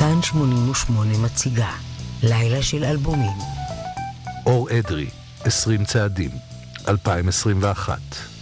כאן 88 מציגה לילה של אלבומים. אור אדרי, 20 צעדים, 2021.